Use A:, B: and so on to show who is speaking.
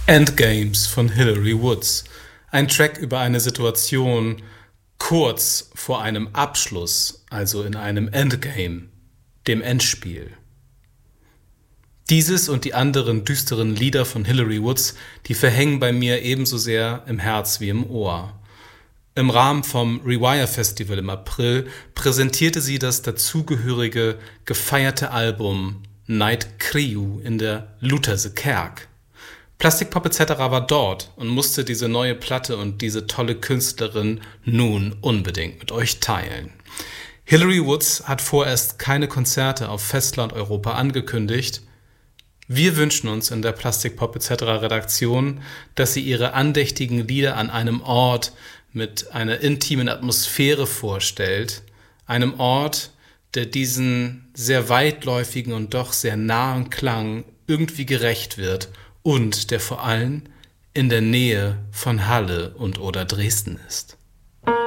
A: Endgames von Hillary Woods. Ein Track über eine Situation kurz vor einem Abschluss, also in einem Endgame, dem Endspiel. Dieses und die anderen düsteren Lieder von Hillary Woods, die verhängen bei mir ebenso sehr im Herz wie im Ohr. Im Rahmen vom Rewire Festival im April präsentierte sie das dazugehörige gefeierte Album Night Kriu in der Lutherse Kerk. Plastikpop etc. war dort und musste diese neue Platte und diese tolle Künstlerin nun unbedingt mit euch teilen. Hillary Woods hat vorerst keine Konzerte auf Festland Europa angekündigt. Wir wünschen uns in der Plastikpop etc. Redaktion, dass sie ihre andächtigen Lieder an einem Ort mit einer intimen Atmosphäre vorstellt, einem Ort, der diesen sehr weitläufigen und doch sehr nahen Klang irgendwie gerecht wird und der vor allem in der Nähe von Halle und oder Dresden ist.